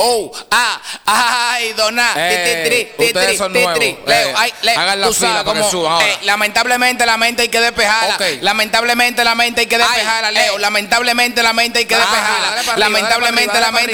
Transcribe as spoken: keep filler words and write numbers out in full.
oh, ah, ay, dona, Eh, ti, ti, ustedes ti, son ti, nuevos. ti, Leo, Eh, ay, Leo, hagan la tú fila sabes para que cómo, suban ahora. eh, lamentablemente la mente hay que despejarla. Ok. Lamentablemente la mente hay que despejarla, Ay, Leo. eh. Lamentablemente la mente hay que Ah, despejarla. dale para arriba, Lamentablemente dale la para mente